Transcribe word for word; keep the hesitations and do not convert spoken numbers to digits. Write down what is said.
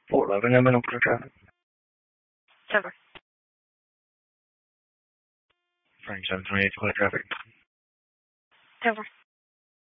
four eleven, I'm in open traffic. Cover. Frank seven twenty-eight, clear traffic. Cover.